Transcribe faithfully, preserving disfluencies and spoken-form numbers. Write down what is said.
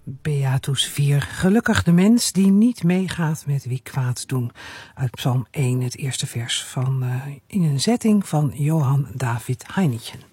Beatus vier. Gelukkig de mens die niet meegaat met wie kwaad doen. Uit Psalm één, het eerste vers van, uh, in een zetting van Johann David Heinichen.